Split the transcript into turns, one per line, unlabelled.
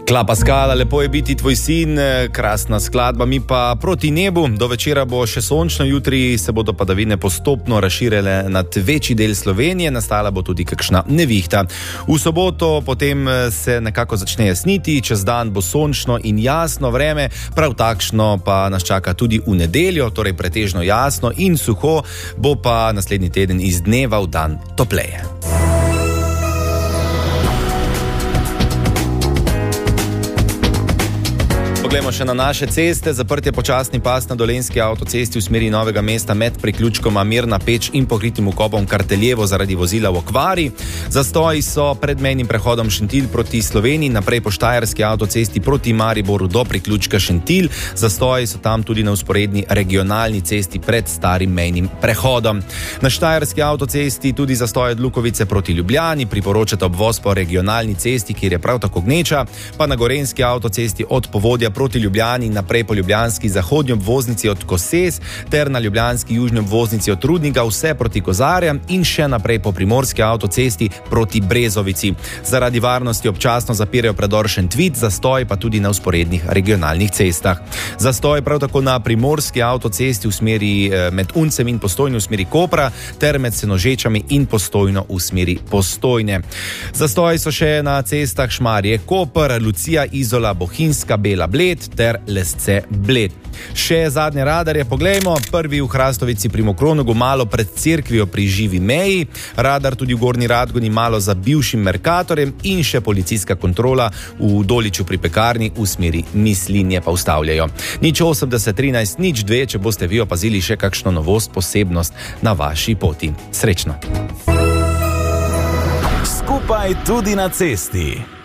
Klapa skala, lepo je biti tvoj sin, krasna skladba, mi pa proti nebu. Do večera bo še sončno, jutri se bodo padavine postopno razširile nad večji del Slovenije, nastala bo tudi kakšna nevihta. V soboto potem se nekako začne jasniti, čez dan bo sončno in jasno vreme, prav takšno pa nas čaka tudi v nedeljo, torej pretežno jasno in suho, bo pa naslednji teden iz dneva v dan topleje. Poglejmo še na naše ceste. Zaprt je počasni pas na Dolenjski avtocesti v smeri Novega mesta med priključkoma Mirna Peč in pokritim vkopom Karteljevo zaradi vozila v okvari. Zastoji so pred mejnim prehodom Šentilj proti Sloveniji, naprej po Štajerski avtocesti proti Mariboru do priključka Šentilj. Zastoji so tam tudi na vzporedni regionalni cesti pred starim mejnim prehodom. Na Štajerski avtocesti tudi zastoje od Lukovice proti Ljubljani, priporočate obvoz po regionalni cesti, kjer je prav tako gneča, pa na Gorenjski avtocesti od Povodja proti Ljubljani, naprej po ljubljanski zahodnji obvoznici od Koses ter na ljubljanski južni obvoznici od Rudnika, vse proti Kozarjam in še naprej po primorski avtocesti proti Brezovici. Zaradi varnosti občasno zapirajo predor Šentvid, zastoj pa tudi na vzporednih regionalnih cestah. Zastoj prav tako na primorski avtocesti v smeri med Uncem in Postojno v smeri Kopra ter med Senožečami in Postojno v smeri Postojne. Zastoji so še na cestah Šmarje Koper, Lucija, Izola, Bohinjska, Bela Bled ter Lesce Bled. Še zadnje radarje poglejmo. Prvi v Hrastovici pri Mokronogu, malo pred cerkvijo pri Živi meji, radar tudi v Gornji Radgoni malo za bivšim Merkatorjem in še policijska kontrola v Doliču pri pekarni v smeri Mislinje pa ustavljajo. 080 13 02, če boste vi opazili še kakšno novost, posebnost na vaši poti. Srečno!
Skupaj tudi na cesti.